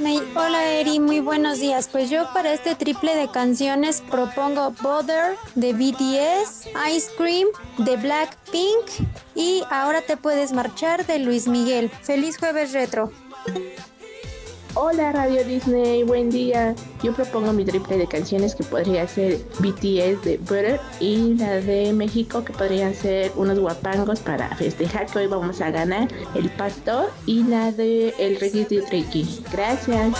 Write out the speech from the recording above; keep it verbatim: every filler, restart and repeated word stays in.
Disney. Hola Eri, muy buenos días. Pues yo para este triple de canciones propongo Butter de B T S, Ice Cream de Blackpink y Ahora te puedes marchar de Luis Miguel. Feliz jueves retro. Hola Radio Disney, buen día. Yo propongo mi triple de canciones que podría ser B T S de Butter y la de México que podrían ser unos guapangos para festejar que hoy vamos a ganar el pastor y la de El Reggae de Tricky. Gracias.